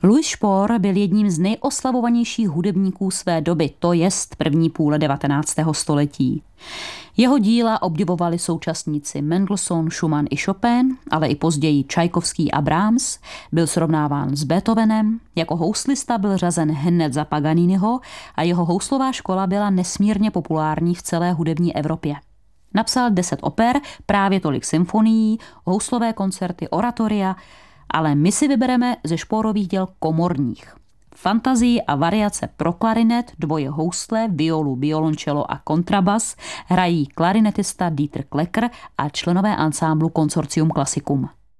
Louis Spohr byl jedním z nejoslavovanějších hudebníků své doby, to jest první půle 19. století. Jeho díla obdivovali současníci Mendelssohn, Schumann i Chopin, ale i později Čajkovský a Brahms, byl srovnáván s Beethovenem, jako houslista byl řazen hned za Paganiniho a jeho houslová škola byla nesmírně populární v celé hudební Evropě. Napsal 10 oper, právě tolik symfonií, houslové koncerty, oratoria, ale my si vybereme ze Spohrových děl komorních. Fantazii a variace pro klarinet, dvoje housle, violu, violoncello a kontrabas hrají klarinetista Dieter Klecker a členové ansámblu Consortium Classicum.